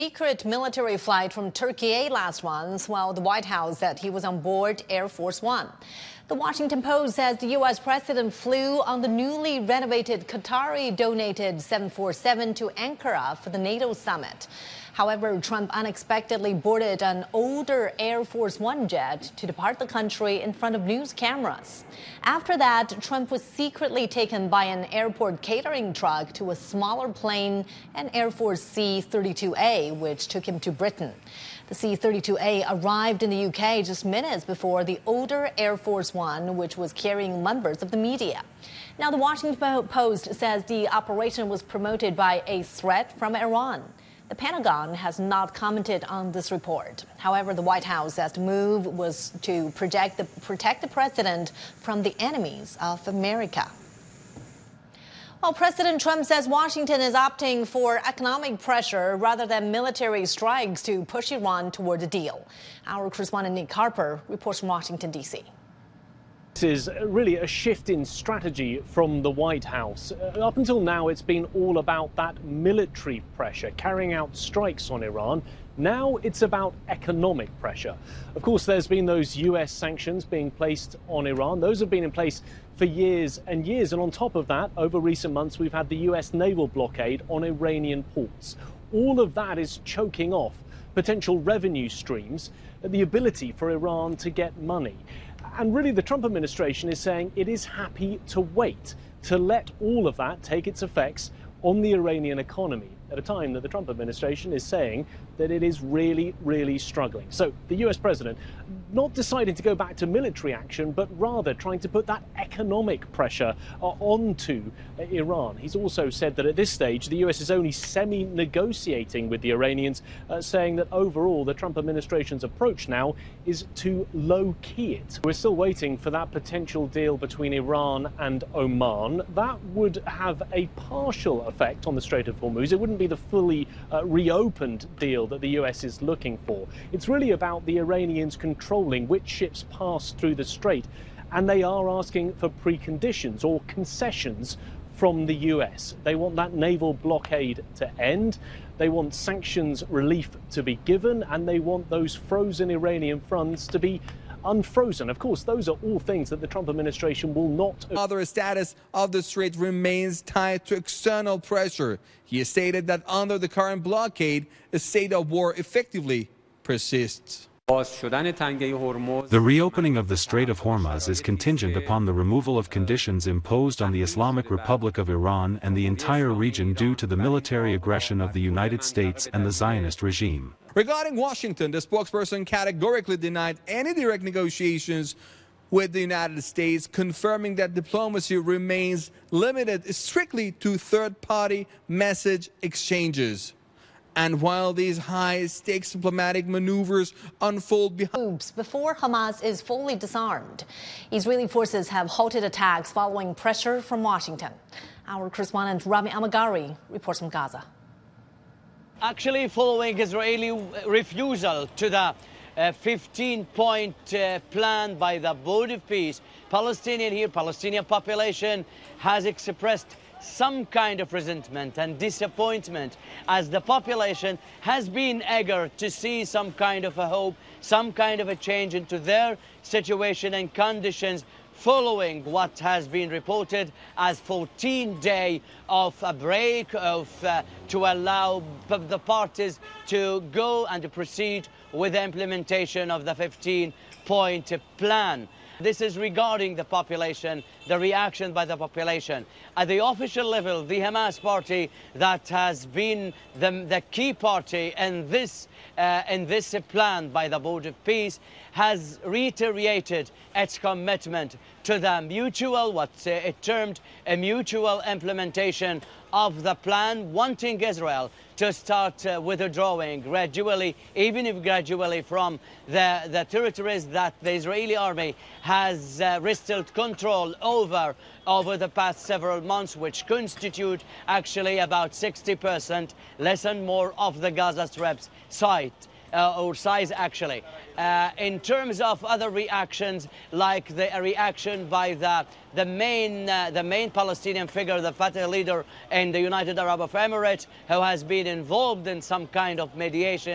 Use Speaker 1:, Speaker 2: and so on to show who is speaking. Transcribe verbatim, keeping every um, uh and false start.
Speaker 1: Secret military flight from Turkey last month, while the White House said he was on board Air Force One. The Washington Post says the U S president flew on the newly renovated Qatari-donated seven forty-seven to Ankara for the NATO summit. However, Trump unexpectedly boarded an older Air Force One jet to depart the country in front of news cameras. After that, Trump was secretly taken by an airport catering truck to a smaller plane, an Air Force C thirty-two A, which took him to Britain. The C thirty-two A arrived in the U K just minutes before the older Air Force One, which was carrying members of the media. Now, the Washington Post says the operation was promoted by a threat from Iran. The Pentagon has not commented on this report. However, the White House says the move was to project the, protect the president from the enemies of America. Well, President Trump says Washington is opting for economic pressure rather than military strikes to push Iran toward a deal. Our correspondent Nick Harper reports from Washington, D C
Speaker 2: This is really a shift in strategy from the White House. Uh, up until now, it's been all about that military pressure, carrying out strikes on Iran. Now it's about economic pressure. Of course, there's been those U S sanctions being placed on Iran. Those have been in place for years and years. And on top of that, over recent months, we've had the U S naval blockade on Iranian ports. All of that is choking off potential revenue streams, the ability for Iran to get money. And really, the Trump administration is saying it is happy to wait, to let all of that take its effects on the Iranian economy at a time that the Trump administration is saying that it is really, really struggling. So the U S president not deciding to go back to military action, but rather trying to put that economic pressure uh, onto uh, Iran. He's also said that at this stage, the U S is only semi-negotiating with the Iranians, uh, saying that overall the Trump administration's approach now is to low-key it. We're still waiting for that potential deal between Iran and Oman. That would have a partial effect on the Strait of Hormuz. It wouldn't be the fully uh, reopened deal that the U S is looking for. It's really about the Iranians controlling which ships pass through the strait, and they are asking for preconditions or concessions from the U S. They want that naval blockade to end, they want sanctions relief to be given, and they want those frozen Iranian funds to be unfrozen. Of course, those are all things that the Trump administration will not.
Speaker 3: Other status of the strait remains tied to external pressure. He has stated that under the current blockade, a state of war effectively persists.
Speaker 4: The reopening of the Strait of Hormuz is contingent upon the removal of conditions imposed on the Islamic Republic of Iran and the entire region due to the military aggression of the United States and the Zionist regime.
Speaker 3: Regarding Washington, the spokesperson categorically denied any direct negotiations with the United States, confirming that diplomacy remains limited strictly to third-party message exchanges. And while these high-stakes diplomatic maneuvers unfold behind
Speaker 1: before Hamas is fully disarmed, Israeli forces have halted attacks following pressure from Washington. Our correspondent Rami Amagari reports from Gaza.
Speaker 5: Actually, following Israeli refusal to the fifteen-point uh, uh, plan by the Board of Peace, Palestinian here, Palestinian population has expressed some kind of resentment and disappointment, as the population has been eager to see some kind of a hope, some kind of a change into their situation and conditions following what has been reported as fourteen days of a break of uh, to allow the parties to go and to proceed with the implementation of the fifteen-point plan. This is regarding the population, the reaction by the population. At the official level, the Hamas party that has been the, the key party in this, uh, in this plan by the Board of Peace has reiterated its commitment to the mutual, what uh, it termed a mutual implementation of the plan, wanting Israel to start uh, withdrawing gradually, even if gradually, from the, the territories that the Israeli army has uh, wrested control over over the past several months, which constitute actually about sixty percent, less and more, of the Gaza Strip's site. uh, or size actually. Uh, in terms of other reactions, like the reaction by the the main uh, the main Palestinian figure, the Fatah leader in the United Arab Emirates, who has been involved in some kind of mediation